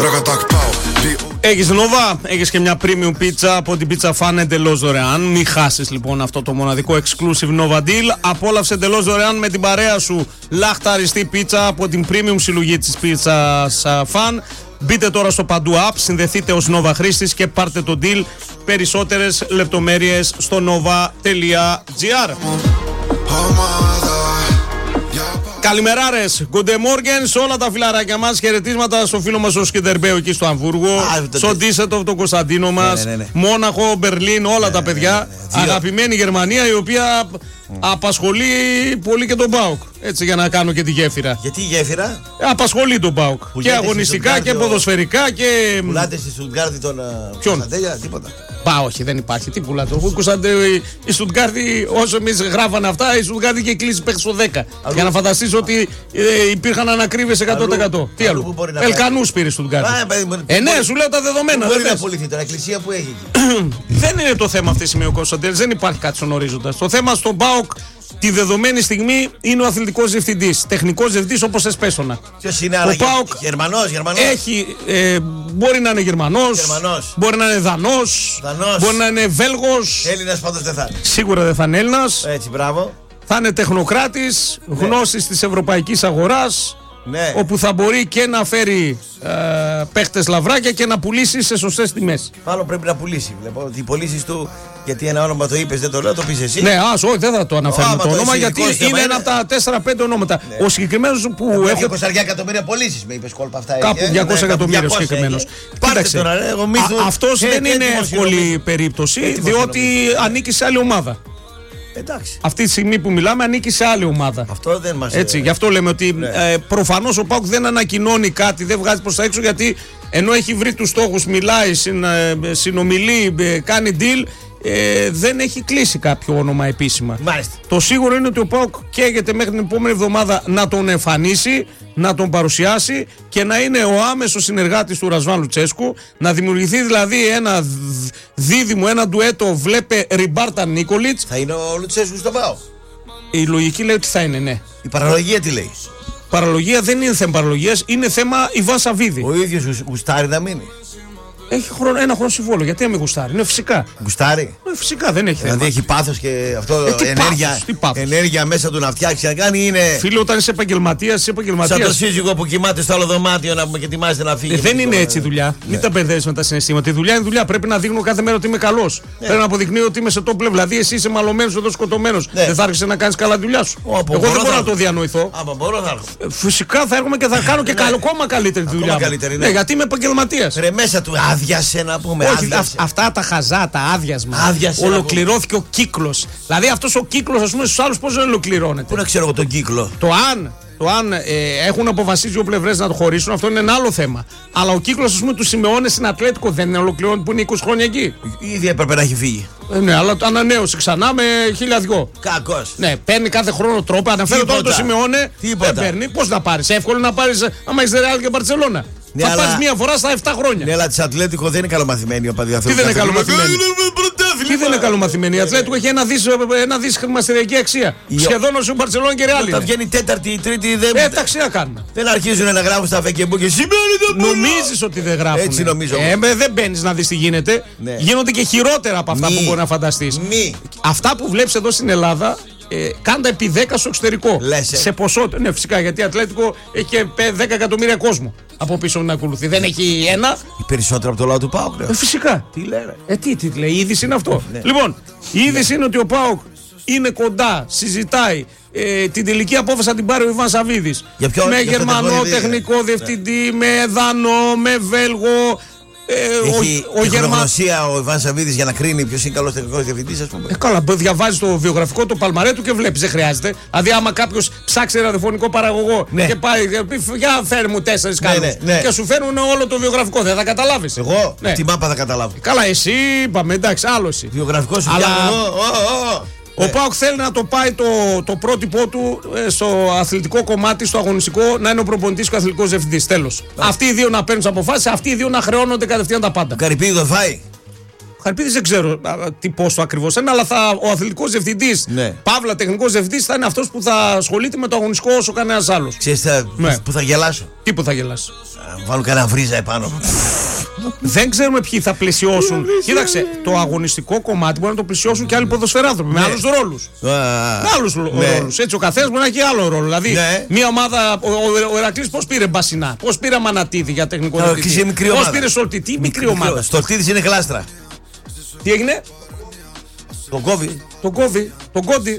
Έχεις Nova, έχεις και μια premium πίτσα από την Pizza Fan εντελώς δωρεάν. Μην χάσεις λοιπόν αυτό το μοναδικό exclusive Nova Deal. Απόλαυσε εντελώς δωρεάν με την παρέα σου λαχταριστή πίτσα από την premium συλλογή της Pizza Fan. Μπείτε τώρα στο Παντού App, συνδεθείτε ως Nova χρήστης και πάρτε το deal. Περισσότερες λεπτομέρειες στο nova.gr. Καλημεράρες, good morning σε όλα τα φιλαράκια μας. Χαιρετίσματα στο φίλο μας στο Σκιντερμπέο εκεί στο Αμβούργο, στον Ντίσετοφ, τον Κωνσταντίνο μας, Μόναχο, Μπερλίν, όλα τα παιδιά. Αγαπημένη Γερμανία, η οποία απασχολεί πολύ και τον ΠΑΟΚ. Έτσι, για να κάνω και τη γέφυρα. Γιατί η γέφυρα? Τον ΠΑΟΚ. Και αγωνιστικά και ποδοσφαιρικά και. Πουλάτε στη Στουτγκάρδη τον Κωνσταντέλια, τίποτα? Όχι, δεν υπάρχει. Τι πουλάτε? Η Στουτγκάρδη, όσο εμείς γράφανε αυτά, η Στουτγκάρδη είχε κλείσει παίχτη στο 10. Για να φανταστείς ότι υπήρχαν ανακρίβειες 100%. Τι άλλο? Ελκανούς πήρε η Στουτγκάρδη. Ναι, σου λέω τα δεδομένα. Δεν μπορεί να πουληθεί τώρα, εκκλησία που έχει. Δεν είναι το θέμα αυτή τη στιγμή ο Κωνσταντέλης, δεν υπάρχει κάτι στον ορίζοντα. Το θέμα στον ΠΑΟΚ τη δεδομένη στιγμή είναι ο αθλητικός διευθυντής. Τεχνικός διευθυντής όπως εσπέσωνα. Ποιος είναι, ο ΠΑΟΚ Γερμανός. Έχει, μπορεί να είναι Γερμανός, μπορεί να είναι Δανός, μπορεί να είναι Βέλγος. Έλληνας πάντως δεν θα είναι. Σίγουρα δεν θα είναι Έλληνας. Έτσι, μπράβο. Θα είναι τεχνοκράτης, γνώσης της ευρωπαϊκής αγοράς. Ναι. Όπου θα μπορεί και να φέρει παίχτες λαβράκια και να πουλήσει σε σωστές τιμές. Μάλλον πρέπει να πουλήσει. Βλέπω ότι οι πωλήσεις του, γιατί ένα όνομα το είπες, δεν το λέω, το πεις εσύ. Ναι, όχι, δεν θα το αναφέρουμε το όνομα, γιατί είναι ένα από τα 4-5 ονόματα. Ναι. Ο συγκεκριμένος που έχει 200 εκατομμύρια πωλήσεις, με είπες κόλπα αυτά. Κάπου 200 εκατομμύρια συγκεκριμένος. Κοίταξε, αυτός δεν είναι εύκολη περίπτωση, διότι ανήκει σε άλλη ομάδα. Εντάξει. Αυτή τη στιγμή που μιλάμε ανήκει σε άλλη ομάδα. Αυτό δεν μας. Έτσι, γι' αυτό λέμε ότι προφανώς ο ΠΑΟΚ δεν ανακοινώνει κάτι, δεν βγάζει προς τα έξω, γιατί ενώ έχει βρει τους στόχους, μιλάει, συνομιλεί, κάνει deal, δεν έχει κλείσει κάποιο όνομα επίσημα. Μάλιστα. Το σίγουρο είναι ότι ο ΠΑΟΚ καίγεται μέχρι την επόμενη εβδομάδα να τον εμφανίσει, να τον παρουσιάσει και να είναι ο άμεσος συνεργάτης του Ρασβάν Λουτσέσκου, να δημιουργηθεί δηλαδή ένα δίδυμο, ένα ντουέτο, βλέπε Ριμπάρτα Νίκολιτς. Θα είναι ο Λουτσέσκου στον ΠΑΟΚ. Η λογική λέει ότι θα είναι, ναι. Η παραλογία τι λέει? Παραλογία δεν είναι θέμα παραλογίας, είναι θέμα Ιβάν Σαββίδη. Ο ίδιος γουστάρει να μείνει. Έχει ένα χρόνο συμβόλαιο. Γιατί να μην γουστάρει? Είναι φυσικά. Γουστάρει. Φυσικά δεν έχει θέμα. Δηλαδή έχει πάθος και αυτό ενέργεια μέσα του να φτιάξει να κάνει είναι. Φίλε, όταν είσαι επαγγελματίας, είσαι επαγγελματίας. Σαν το σύζυγο που κοιμάται στο άλλο δωμάτιο να πούμε και ετοιμάζεται να φύγει. Δεν είναι έτσι η δουλειά. Μην τα μπερδεύεις με τα συναισθήματα. Η δουλειά είναι δουλειά. Πρέπει να δείχνω κάθε μέρα ότι είμαι καλός. Πρέπει να αποδεικνύω ότι είμαι σε top level. Δηλαδή εσύ είσαι μαλωμένος εδώ, σκοτωμένος. Δεν θα άρχισε να κάνεις καλά δουλειά σου. Εγώ δεν μπορώ να το διανοηθώ. Φυσικά θα έρχομαι και θα κάνω και ακόμα καλύτερη τη δουλειά. Ναι, γιατί είμαι επαγγελματίας. Ρε μέσα του άδειασε να πούμε. Όχι, αυτά τα χαζά, τα άδειασμα. Ολοκληρώθηκε ο κύκλος. Δηλαδή αυτός ο κύκλος, ας πούμε, στους άλλους πώς δεν ολοκληρώνεται. Πού να ξέρω εγώ τον κύκλο. Το αν έχουν αποφασίσει δύο πλευρές να το χωρίσουν, αυτό είναι ένα άλλο θέμα. Αλλά ο κύκλος, ας πούμε, του Σιμεώνε στην Ατλέτικο δεν είναι ολοκληρώνεται, που είναι 20 χρόνια εκεί. Ήδη έπρεπε να έχει φύγει. Ναι, αλλά το ανανέωσε ξανά με 1.000 Κακός. Ναι, παίρνει κάθε χρόνο τρόπο. Αναφέρω τώρα το Σιμεώνε. Δεν παίρνει. Πώς να πάρεις? Εύκολο να πάρεις άμα είσαι Ρεάλ και Μπαρτσελώνα. Ναι, θα πάρεις μία φορά στα 7 χρόνια. Ναι, αλλά της Ατλέτικο δεν είναι καλομαθημένη ο παδί. Τι δεν είναι καλομαθημένη? Τι δεν είναι καλομαθημένη? Η Ατλέτικο έχει ένα δις χρηματιστηριακή αξία. Σχεδόν όσο η Μπαρτσελόνα και Ρεάλ. Θα βγαίνει τέταρτη, τρίτη, δεν. Εντάξει, να κάνουμε. Δεν αρχίζουν να γράφουν στα φεκεμπού και σήμερα δεν μπορούν. Νομίζεις ότι δεν γράφουν? Έτσι νομίζω. Δεν μπαίνεις να δεις τι γίνεται. Γίνονται και χειρότερα από αυτά που μπορεί να φανταστείς. Αυτά που βλέπεις εδώ στην Ελλάδα. Κάντα επί 10 στο εξωτερικό. Σε ποσότητα. Ναι, φυσικά, γιατί η Ατλέτικο έχει και 10 εκατομμύρια κόσμο από πίσω να ακολουθεί. Δεν έχει ένα. Οι περισσότερο από το λαό του ΠΑΟΚ. Φυσικά. Τι λένε. Τι λέει, η είδηση είναι αυτό. Λοιπόν, η είδηση είναι ότι ο ΠΑΟΚ είναι κοντά, συζητάει. Την τελική απόφαση θα την πάρει ο Ιβάν Σαββίδης. Με Γερμανό τεχνικό διευθυντή, με Δανό, με Βέλγο. Έχει γνωσία ο Ιβάν Σαββίδης για να κρίνει ποιος είναι καλός τεχνικός διευθυντής, ας πούμε. Καλά, διαβάζει το βιογραφικό, το παλμαρέ του και βλέπεις, δεν χρειάζεται. Δηλαδή, άμα κάποιος ψάξει ραδιοφωνικό παραγωγό και πάει, για φέρει μου 4 καλούς και σου φέρνουν όλο το βιογραφικό, δεν θα καταλάβεις. Εγώ τη μάπα θα καταλάβω. Καλά, εσύ είπαμε, εντάξει, άλλο εσύ. Βιογραφικό σου πιάνω. Ο ΠΑΟΚ θέλει να το πάει το πρότυπό του στο αθλητικό κομμάτι, στο αγωνιστικό, να είναι ο προπονητής και ο αθλητικός διευθυντής. Τέλος. Αυτοί οι δύο να παίρνουν τις αποφάσεις, αυτοί οι δύο να χρεώνονται κατευθείαν τα πάντα. Καρυπίδη θα φάει. Χαρυπίδης δεν ξέρω τι πόστο ακριβώς είναι, αλλά ο αθλητικός διευθυντής, παύλα τεχνικός διευθυντής, θα είναι αυτός που θα ασχολείται με το αγωνιστικό όσο κανένας άλλος. Ξέρεις που θα γελάσω. Τι που θα γελάσει. Βάλουν κανένα βρίζα επάνω. Δεν ξέρουμε ποιοι θα πλαισιώσουν. Κοίταξε, το αγωνιστικό κομμάτι μπορεί να το πλαισιώσουν και άλλοι ποδοσφαιράνθρωποι με άλλους ρόλους. Με άλλους ρόλους. Έτσι, ο καθένας μπορεί να έχει άλλο ρόλο. Δηλαδή, μια ομάδα, ο Ηρακλής πώς πήρε Μπασινά, πώς πήρε Μανατίδη για τεχνικό διευθυντή, πώς πήρε Σολτιτή, μικρή ομάδα. Στολτίδης είναι γλάστρα. Τι έγινε? Τον κόβει. Τον Κόντι.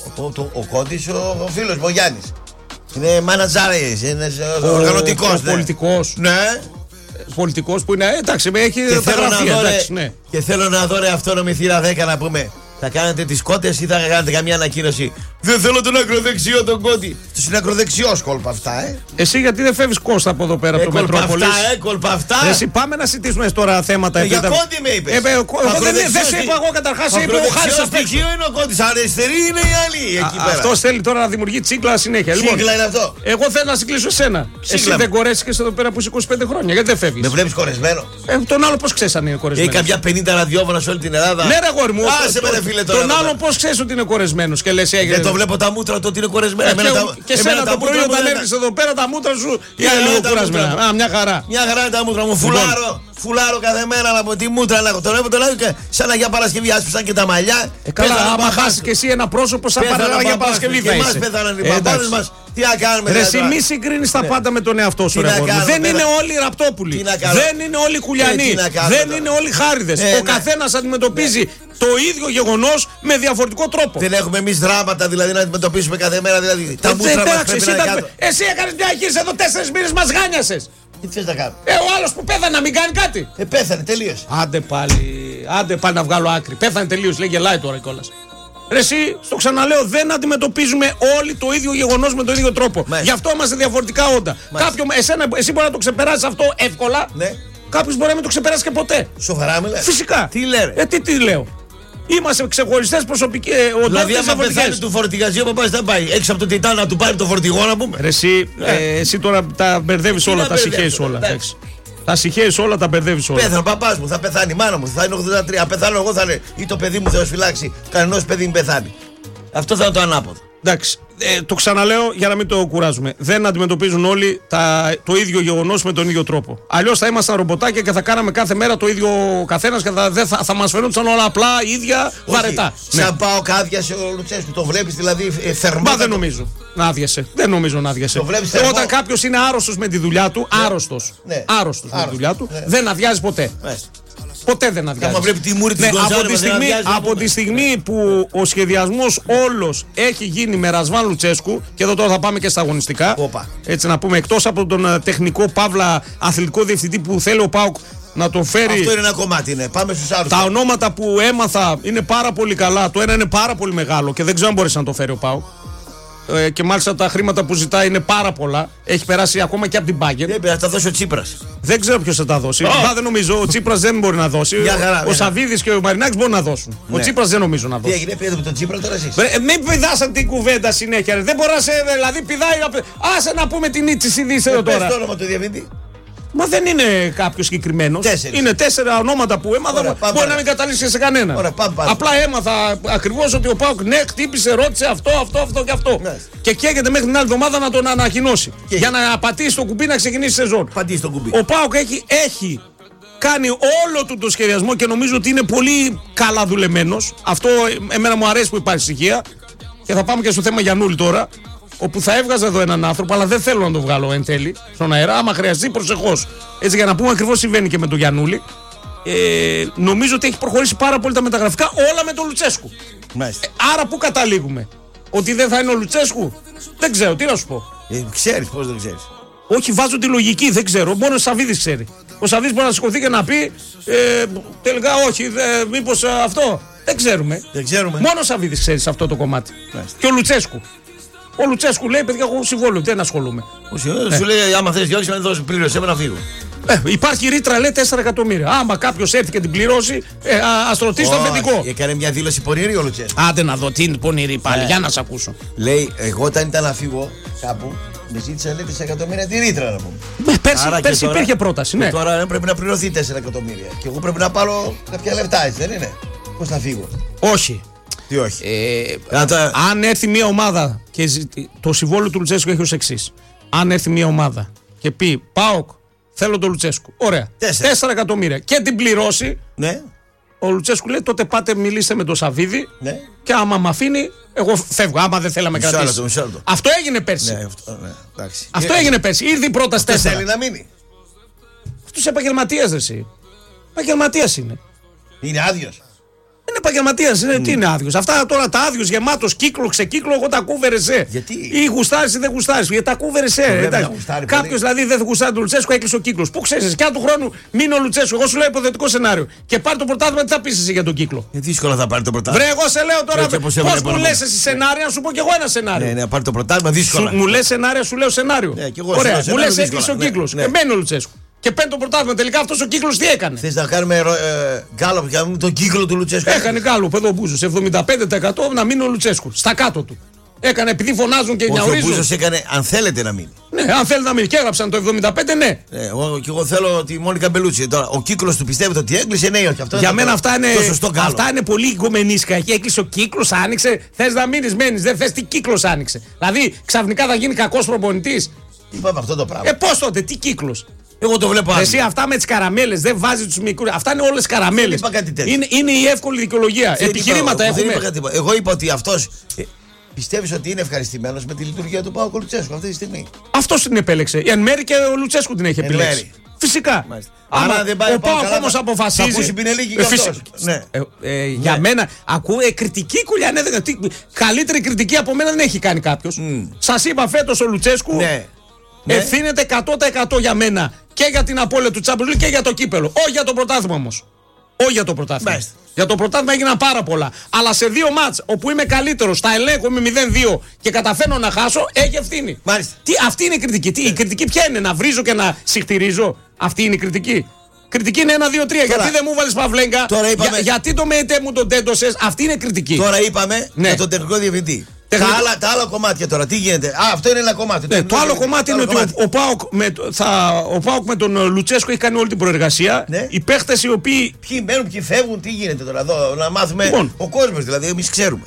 Ο Κόντις, ο φίλος μου, ο Γιάννης. Είναι μάνατζάρης, είναι οργανωτικός. Πολιτικός. Ναι. Πολιτικός που είναι, εντάξει, έχει τα γραφεία, εντάξει, ναι. Και θέλω να δω αυτόνομη θύρα 10 να πούμε. Θα κάνετε τις κότες ή θα κάνετε καμία ανακοίνωση? Δεν θέλω τον ακροδεξιό τον Κόντι. Τους είναι ακροδεξιός κόλπα αυτά, Εσύ γιατί δεν φεύγεις Κώστα από εδώ πέρα από το Μετρόπολης? Κόλπα αυτά. Εσύ πάμε να συζητήσουμε τώρα θέματα. Για Κόντι με είπες. Δεν σε είπα εγώ καταρχάς. Ακροδεξιός στοιχείο είναι ο Κόντις. Αριστερή είναι οι άλλοι εκεί πέρα. Αυτός θέλει τώρα να δημιουργεί τσίκλα συνέχεια. Τσίκλα είναι αυτό. Εγώ θέλω να συγκλήσω εσένα. Εσύ δεν κορέσκεσαι εδώ πέρα που είσαι 25 χρόνια. Γιατί δεν φεύγεις? Με βλέπεις κορεσμένο? Τον άλλο πώς ξέρεις αν είναι κορεσμένο? Έχει κάποια 50 ραδιόφωνα σε όλη την Ελλάδα. Ναι, ρε αγόρι μου. Τον άλλον πώς ξέρεις ότι είναι κορεσμένος και λες έγινε? Δεν το βλέπω τα μούτρα του ότι είναι κορεσμένα. Και σένα το πρωί όταν έρθεις εδώ πέρα τα μούτρα σου είναι λίγο κουρασμένα. Μια χαρά. Μια χαρά είναι τα μούτρα μου. Φουλάρω κάθε μέρα από τη μούτρα να τον βλέπω. Τον λέω και σαν Αγία Παρασκευή άσπισαν και τα μαλλιά. Καλά, άμα χάσεις και εσύ ένα πρόσωπο σαν Αγία Παρασκευή θα είσαι. Εμάς πέθαναν οι παπάδες μας. Τι να κάνουμε? Ρε εσύ μη συγκρίνεις τα πάντα με τον εαυτό σου. Δεν είναι όλοι ραπτόπουλοι. Δεν είναι όλοι κουλιανοί. Δεν είναι όλοι χάριδες. Ο καθένας αντιμετωπίζει το ίδιο γεγονός με διαφορετικό τρόπο. Δεν έχουμε εμείς δράματα δηλαδή να αντιμετωπίσουμε κάθε μέρα. Δηλαδή τα μούτρα μας πρέπει να είναι κάτω. Εσύ έκανες μια εγχείρηση εδώ 4 μήνες, μας γάνιασες. Τι θες να κάνω? Ο άλλος που πέθανε να μην κάνει κάτι. Πέθανε, τελείωσε. Άντε πάλι να βγάλω άκρη. Πέθανε τελείως, λέει, γελάει τώρα κιόλας. Ρε εσύ, στο ξαναλέω, δεν αντιμετωπίζουμε όλοι το ίδιο γεγονός με τον ίδιο τρόπο. Γι' αυτό είμαστε διαφορετικά όντα. Εσύ μπορεί να το ξεπεράσεις αυτό εύκολα. Ναι. Κάποιος μπορεί να μην το ξεπεράσει και ποτέ. Σοβαρά μιλάς? Φυσικά. Τι λένε? Τι λέω. Είμαστε ξεχωριστές προσωπικές οντότητες. Δηλαδή, άμα πεθάνει του φορτηγαζίου, ο παπάς δεν πάει έξω από το Τιτάνα να του πάρει το φορτηγό, να πούμε. Ρε εσύ τώρα τα μπερδεύεις όλα, τα συγχαίεις όλα. Τα συγχαίεις όλα, τα μπερδεύεις όλα. Πέθανε ο παπάς μου, θα πεθάνει η μάνα μου, θα είναι 83. Αν πεθάνω εγώ θα είναι ή το παιδί μου Θεός φυλάξει. Κανένας παιδί μην πεθάνει. Αυτό θα είναι το ανάποδο. Εντάξει. Το ξαναλέω για να μην το κουράζουμε. Δεν αντιμετωπίζουν όλοι το ίδιο γεγονός με τον ίδιο τρόπο. Αλλιώς θα ήμασταν ρομποτάκια και θα κάναμε κάθε μέρα το ίδιο ο καθένας και θα μας φαινόταν όλα απλά ίδια βαρετά. Σαν πάω κάδιασε ο Λουτσέσκου, το βλέπεις δηλαδή θερμά? Μα δεν νομίζω να άδειασε. Δεν νομίζω να άδειασε. Όταν κάποιος είναι άρρωστος με τη δουλειά του, άρρωστος με τη δουλειά του, δεν αδειάζει ποτέ. Ποτέ δεν αδειάζει. Από τη στιγμή που ο σχεδιασμός όλος έχει γίνει με Ρασβάν Λουτσέσκου, και εδώ τώρα θα πάμε και στα αγωνιστικά. Έτσι να πούμε, εκτός από τον τεχνικό παύλα αθλητικό διευθυντή που θέλει ο ΠΑΟΚ να τον φέρει. Αυτό είναι ένα κομμάτι, ναι. Πάμε στους άλλους. Τα ονόματα που έμαθα είναι πάρα πολύ καλά. Το ένα είναι πάρα πολύ μεγάλο και δεν ξέρω αν μπορέσει να το φέρει ο ΠΑΟΚ. Και μάλιστα τα χρήματα που ζητάει είναι πάρα πολλά. Έχει περάσει ακόμα και από την Μπάγκερ. Θα τα δώσει ο Τσίπρας. Δεν ξέρω ποιος θα τα δώσει. Δεν νομίζω. Ο Τσίπρας δεν μπορεί να δώσει. Ο Σαββίδης και ο Μαρινάκης μπορούν να δώσουν. Ο Τσίπρας δεν νομίζω να δώσει. Τι έγινε, πήγατε με τον Τσίπρα τώρα εσείς? Μην πηδάσαν την κουβέντα συνέχεια. Δεν μπορεί να σε. Δηλαδή πηδάει. Άσε να πούμε την ίτσι ειδήσει εδώ τώρα. Πες το όνομα του διευθυντή. Μα δεν είναι κάποιο συγκεκριμένο. Είναι 4 ονόματα που έμαθα. Μπορεί να μην καταλήξει σε κανένα. Απλά έμαθα ακριβώς ότι ο ΠΑΟΚ ναι, χτύπησε, ρώτησε αυτό και αυτό. Και καίγεται μέχρι την άλλη εβδομάδα να τον ανακοινώσει. Για να πατήσει το κουμπί να ξεκινήσει η σεζόν. Ο ΠΑΟΚ έχει κάνει όλο του το σχεδιασμό και νομίζω ότι είναι πολύ καλά δουλεμένος. Αυτό εμένα μου αρέσει που υπάρχει στοιχεία. Και θα πάμε και στο θέμα Γιαννούλη τώρα. Όπου θα έβγαζα εδώ έναν άνθρωπο, αλλά δεν θέλω να το βγάλω εν τέλει στον αέρα. Άμα χρειαστεί, προσεχώς. Έτσι, για να πούμε ακριβώς συμβαίνει και με τον Γιαννούλη. Νομίζω ότι έχει προχωρήσει πάρα πολύ τα μεταγραφικά, όλα με τον Λουτσέσκου. Άρα, πού καταλήγουμε? Ότι δεν θα είναι ο Λουτσέσκου? Δεν ξέρω, τι να σου πω. Ξέρεις, πώς δεν ξέρεις? Όχι, βάζω τη λογική, δεν ξέρω. Μόνο ο Σαββίδης ξέρει. Ο Σαββίδης μπορεί να σηκωθεί και να πει τελικά όχι, μήπως αυτό. Δεν ξέρουμε. Μόνο ο Σαββίδης ξέρει σε αυτό το κομμάτι. Και ο Λουτσέσκου. Ο Λουτσέσκου λέει: παιδιά, έχω συμβόλαιο, δεν ασχολούμαι. Σου λέει: άμα θες διώξεις, να δώσει πλήρωση, να φύγω. Υπάρχει ρήτρα, λέει 4 εκατομμύρια. Άμα κάποιος έρθει και την πληρώσει, ας ρωτήσει το αφεντικό. Έκανε μια δήλωση πονηρή ο Λουτσέσκου. Άντε να δω τι είναι πονηρή πάλι, για να σ' ακούσω. Λέει: εγώ όταν ήταν να φύγω κάπου, Με ζήτησαν 4 εκατομμύρια τη ρήτρα να πούμε. Πέρσι υπήρχε πρόταση. Ναι. Τώρα πρέπει να πληρωθεί 4 εκατομμύρια. Και εγώ πρέπει να πάρω κάποια λεφτά, έτσι δεν είναι? Πώς θα φύγω? Όχι. Τι όχι? Αν έρθει μια ομάδα και το συμβόλαιο του Λουτσέσκου έχει ως εξής. Αν έρθει μια ομάδα και πει ΠΑΟΚ, θέλω τον Λουτσέσκου. Ωραία. 4 εκατομμύρια. Και την πληρώσει. Ναι. Ο Λουτσέσκου λέει τότε πάτε μιλήστε με τον Σαββίδη. Ναι. Και άμα μ' αφήνει, εγώ φεύγω. Άμα δεν θέλαμε να κρατήσει. Αυτό έγινε πέρσι. Ναι, αυτό έγινε πέρσι. Ήρθε η πρόταση 4. Θέλει να μείνει. Αυτός επαγγελματίας δεν εσύ. Επαγγελματίας είναι. Είναι άδειος. Είναι επαγγελματίας, τι είναι άδειος? Αυτά τώρα τα άδειος γεμάτος κύκλο, ξεκύκλο, εγώ τα κούβερε σε. Γιατί? Ή γουστάρεις ή δεν γουστάρεις. Γιατί τα κούβερε σε. Κάποιος δηλαδή δεν γουστάρει τον Λουτσέσκου, έκλεισε ο κύκλος. Πού ξέρεις, και αν του χρόνου μείνει ο Λουτσέσκου, εγώ σου λέω υποθετικό σενάριο. Και πάρει το πρωτάθλημα, τι θα πεις εσύ για τον κύκλο? Δύσκολα θα πάρει το πρωτάθλημα. Βρε, εγώ σε λέω τώρα πώς μου λες εσύ σενάρια, να σου πω κι εγώ ένα σενάριο. Ναι, πάρει το πρωτάθλημα, δύσκολα. Μου λες σενάρια, σου λέω σενάριο. Ωραία, μου λες έκλεισε ο κύκλος. Και μένει ο Λουτσέσκου. Και παίρνει το πρωτάθλημα. Τελικά αυτός ο κύκλος τι έκανε? Θες να κάνουμε γκάλωπ για να δούμε τον κύκλο του Λουτσέσκου? Έκανε γκάλωπ εδώ ο Μπούζος. 75% να μείνει ο Λουτσέσκου. Στα κάτω του. Έκανε επειδή φωνάζουν και νιαουρίζουν. Ο Μπούζος έκανε αν θέλετε να μείνει. Ναι, αν θέλετε να μείνει. Και έγραψαν το 75, ναι. Και εγώ θέλω τη Μόνικα Μπελούτσι. Τώρα, ο κύκλος του πιστεύετε ότι έκλεισε, ναι ή όχι? Αυτό για μένα αυτά είναι πολύ οικουμενίσκα. Εκεί έκλεισε ο κύκλος, άνοιξε. Θες να μείνεις, μένεις. Δεν θες τι κύκλος άνοιξε. Δηλαδή ξαφνικά θα γίνει κακός προπονητής. Είπαμε αυτό το πράγμα. Πώς τότε, τι κύκλος? Εγώ το βλέπω. Εσύ αυτά με τις καραμέλες δεν βάζει τους μικρούς. Αυτά είναι όλες καραμέλες. Είναι η εύκολη δικαιολογία. Επιχειρήματα έχουμε. Εγώ είπα ότι αυτός. Πιστεύεις ότι είναι ευχαριστημένος με τη λειτουργία του ΠΑΟΚ Λουτσέσκου αυτή τη στιγμή? Αυτός την επέλεξε. Εν μέρει και ο Λουτσέσκου την έχει επιλέξει. Φυσικά. Άρα δεν πάει ο ΠΑΟΚ όμως αποφασίζει. Θα ακούσει Πινελίκη και αυτός. Για μένα ακούει κριτική κουλιά. Καλύτερη κριτική από μένα δεν έχει κάνει κάποιος. Σας είπα φέτος ο Λουτσέσκου ευθύνεται 100% για μένα και για την απώλεια του Champions League και για το κύπελο. Όχι για το πρωτάθλημα όμως. Όχι για το πρωτάθλημα. Για το πρωτάθλημα έγιναν πάρα πολλά. Αλλά σε 2 μάτς όπου είμαι καλύτερος, τα ελέγχω με 0-2 και καταφέρνω να χάσω, έχει ευθύνη. Αυτή είναι η κριτική. Η κριτική ποια είναι? Να βρίζω και να συχτηρίζω? Αυτή είναι η κριτική. Κριτική είναι 1-2-3. Γιατί δεν μου βάλεις Παυλέγκα? Γιατί το ΜΕΤΕ μου τον τέντωσες? Αυτή είναι κριτική. Τώρα είπαμε για τον τεχνικό διευθυντή. Τα άλλα κομμάτια τώρα, τι γίνεται? Αυτό είναι ένα κομμάτι. Ναι, το άλλο κομμάτι είναι ότι ο ΠΑΟΚ με τον Λουτσέσκου έχει κάνει όλη την προεργασία. Ναι. Οι παίχτες οι οποίοι. Ποιοι μένουν, ποιοι φεύγουν, τι γίνεται τώρα εδώ? Να μάθουμε λοιπόν, ο κόσμος δηλαδή, εμείς ξέρουμε.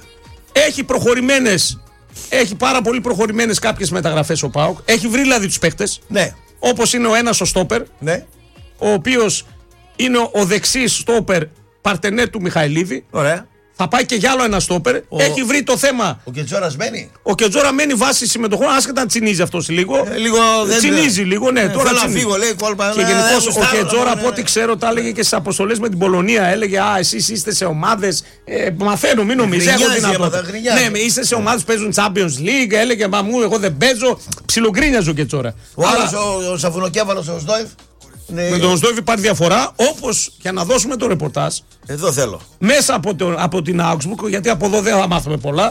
Έχει πάρα πολύ προχωρημένες κάποιες μεταγραφές ο ΠΑΟΚ. Έχει βρει δηλαδή τους παίχτες. Ναι. Όπως είναι ο ένας ο στόπερ. Ναι. Ο οποίος είναι ο δεξής στόπερ παρτενέρ του Μιχαηλίδη. Ωραία. Θα πάει και για άλλο ένα στόπερ. Έχει βρει το θέμα. Ο Κετζόρας μένει. Ο Κετζόρα μένει βάση συμμετοχών, άσχετα να τσινίζει αυτός λίγο. Τσινίζει λίγο, ναι. Τώρα θέλω να φύγω, λέει κόλπα. Και γενικώς ο Κετζόρα, από ό,τι ξέρω, τα έλεγε και στις αποστολές με την Πολωνία. Έλεγε εσείς είστε σε ομάδες. Μαθαίνω, μην νομίζετε. Ναι, είστε σε ομάδες που παίζουν Champions League. Έλεγε εγώ δεν παίζω. Ψιλογκρίνιαζε ο Κετζόρα. Ο άλλος ο Σαφουνοκέφαλος, ο Σδόιφ. Ναι. Με τον Σδόιφ υπάρχει διαφορά, όπως για να δώσουμε το ρεπορτάζ. Εδώ θέλω. Μέσα από την Augsburg, γιατί από εδώ δεν θα μάθουμε πολλά.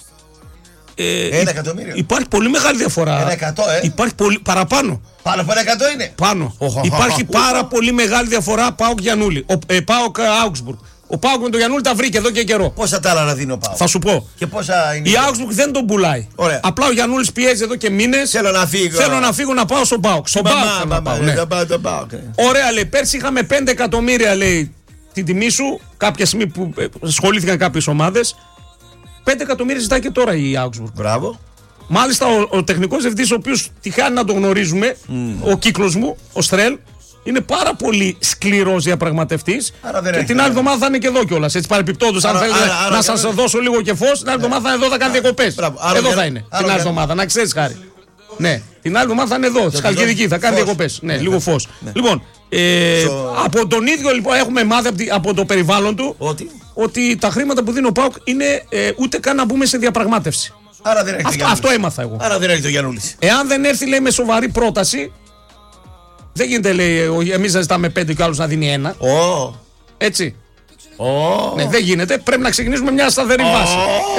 1 εκατομμύριο. Υπάρχει πολύ μεγάλη διαφορά. 100, Υπάρχει πολύ παραπάνω. Πάνω από 100 είναι. Πάνω. Υπάρχει πάρα πολύ μεγάλη διαφορά ΠΑΟΚ Γιαννούλη. ΠΑΟΚ Augsburg. Ο ΠΑΟΚ με τον Γιαννούλη τα βρήκε εδώ και καιρό. Πόσα τα άλλα να δίνει ο ΠΑΟΚ? Θα σου πω. Και πόσα είναι? Η Augsburg δεν τον πουλάει. Ωραία. Απλά ο Γιαννούλης πιέζει εδώ και μήνες. Θέλω να φύγω να πάω στον ΠΑΟΚ. Στον ΠΑΟΚ. Ωραία, λέει. Πέρσι είχαμε 5 εκατομμύρια, λέει, την τιμή σου. Κάποια στιγμή που ασχολήθηκαν κάποιες ομάδες. 5 εκατομμύρια ζητάει και τώρα η Augsburg. Μπράβο. Μάλιστα ο τεχνικός διευθυντής, ο οποίος τυχάνει να τον γνωρίζουμε, ο κύκλος μου, ο Στρέλ, είναι πάρα πολύ σκληρός διαπραγματευτής. Και την άλλη εβδομάδα θα είναι και εδώ κιόλας. Έτσι παρεπιπτόντως, αν θέλετε να σας δώσω λίγο και φως, την άλλη εβδομάδα θα είναι εδώ, θα κάνει διακοπές. Εδώ θα είναι την άλλη εβδομάδα, να ξέρεις, Χάρη. Ναι, την άλλη εβδομάδα θα είναι εδώ, στη Χαλκιδική, θα κάνει διακοπές. Ναι, λίγο φως. Λοιπόν, από τον ίδιο λοιπόν έχουμε μάθει από το περιβάλλον του ότι τα χρήματα που δίνει ο ΠΑΟΚ είναι ούτε καν να μπούμε σε διαπραγμάτευση. Αυτό έμαθα εγώ. Άρα δεν έρχεται ο Γιαννούλης. Εάν δεν έρθει, λέει, με σοβαρή πρόταση, δεν γίνεται, λέει, εμείς να ζητάμε 5 και ο άλλος να δίνει 1. Έτσι. Ναι, δεν γίνεται. Πρέπει να ξεκινήσουμε μια σταθερή βάση.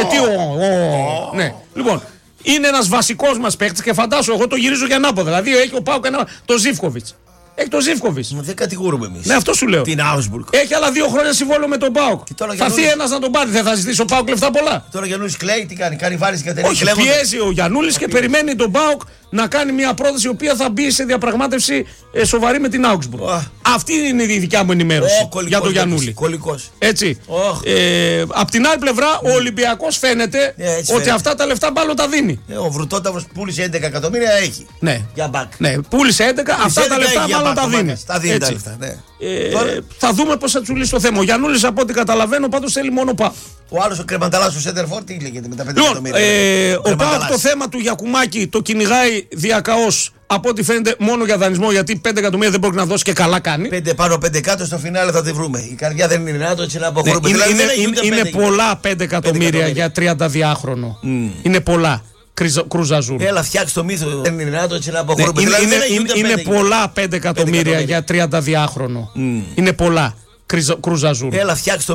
Ναι. Λοιπόν, είναι ένας βασικός μας παίκτης και φαντάσου, εγώ το γυρίζω για ανάποδα. Δηλαδή έχει ο ΠΑΟΚ το Ζίβκοβιτς. Έχει το Ζίβκοβιτς. Δεν κατηγορούμε εμείς. Ναι, αυτό σου λέω. Την Augsburg. Έχει άλλα 2 χρόνια συμβόλαιο με τον ΠΑΟΚ. Θα έρθει ένας να τον πάρει. Δεν θα ζητήσει ο ΠΑΟΚ λεφτά πολλά. Τώρα ο Γιαννούλης κλαίει, τι κάνει, κάνει βάρη στην κατερίνη. Όχι, πιέζει ο Γιαννούλης και περιμένει τον ΠΑΟΚ να κάνει μια πρόταση η οποία θα μπει σε διαπραγμάτευση σοβαρή με την Augsburg. Αυτή είναι η δικιά μου ενημέρωση για τον Γιαννούλη. Έτσι. Απ' την άλλη πλευρά, ο Ολυμπιακός φαίνεται ότι αυτά τα λεφτά μάλλον τα δίνει. Ο Βρουτόταυρος πούλησε 11 εκατομμύρια, έχει. Ναι. Για μπακ. Ναι, πούλησε 11, αυτά τα λεφτά μάλλον τα δίνει. Τα δίνει τα λεφτά, ναι. Θα δούμε πώς θα του λύσει το θέμα. Ο Γιαννούλης, από ό,τι καταλαβαίνω, πάντως θέλει μόνο ΠΑΟΚ. Ο άλλος ο Κρεμανταλάς, ο Σέντερφορ, τι λέγεται με τα 5 εκατομμύρια. Ο ΠΑΟΚ το θέμα του Γιακουμάκη το κυνηγάει διακαώς. Από ό,τι φαίνεται μόνο για δανεισμό, γιατί 5 εκατομμύρια δεν μπορεί να δώσει και καλά κάνει. 5 πάνω, 5 κάτω, στο φινάλε θα τη βρούμε. Η καρδιά δεν είναι δυνατό έτσι να αποχωρούμε. Είναι πολλά 5 εκατομμύρια για 32χρονο. Είναι πολλά. Κρουζαζούρ. Έλα, φτιάξει το μύθο. Δεν είναι δυνατό έτσι να αποχωρούμε. Είναι πολλά 5 εκατομμύρια για 32χρονο. Είναι πολλά. Κρουζαζούρ. Έλα, φτιάξει